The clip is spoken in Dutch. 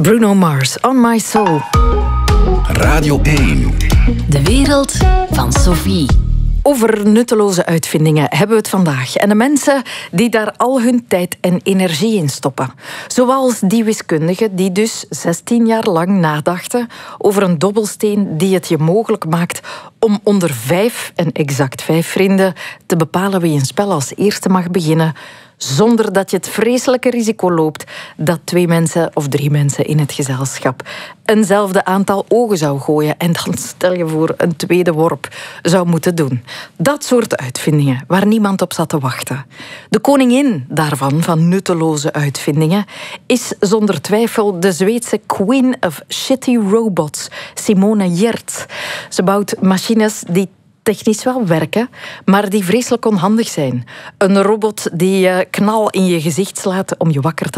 Bruno Mars, On My Soul. Radio 1. De wereld van Sophie. Over nutteloze uitvindingen hebben we het vandaag. En de mensen die daar al hun tijd en energie in stoppen. Zoals die wiskundigen die dus 16 jaar lang nadachten over een dobbelsteen die het je mogelijk maakt om onder 5 en exact 5 vrienden te bepalen wie een spel als eerste mag beginnen, zonder dat je het vreselijke risico loopt dat 2 mensen of 3 mensen in het gezelschap eenzelfde aantal ogen zou gooien en dan, stel je voor, een tweede worp zou moeten doen. Dat soort uitvindingen waar niemand op zat te wachten. De koningin daarvan, van nutteloze uitvindingen, is zonder twijfel de Zweedse Queen of Shitty Robots, Simone Giertz. Ze bouwt machines die technisch wel werken, maar die vreselijk onhandig zijn. Een robot die knal in je gezicht slaat om je wakker te